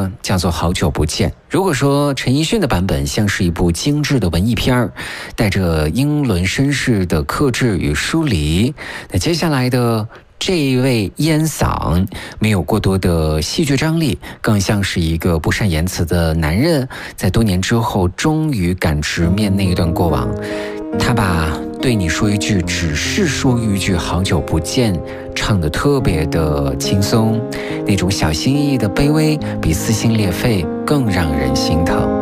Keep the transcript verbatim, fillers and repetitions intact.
呢叫做《好久不见》。如果说陈奕迅的版本像是一部精致的文艺片儿，带着英伦绅士的克制与疏离，那接下来的这一位烟嗓没有过多的戏剧张力，更像是一个不善言辞的男人，在多年之后终于敢直面那一段过往。他把对你说一句，只是说一句好久不见唱得特别的轻松，那种小心翼翼的卑微比撕心裂肺更让人心疼。